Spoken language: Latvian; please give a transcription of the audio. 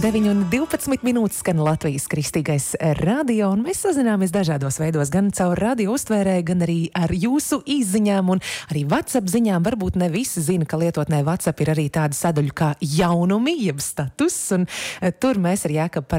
9:12 skan Latvijas kristīgais radio, un mēs sazināmies dažādos veidos, gan caur radio uztvērēju, gan arī ar jūsu izziņām un arī WhatsApp ziņām. Varbūt ne visi zina, ka lietotnē WhatsApp ir arī tāda sadaļa kā jaunumi, jeb status, un tur mēs ar Jākabu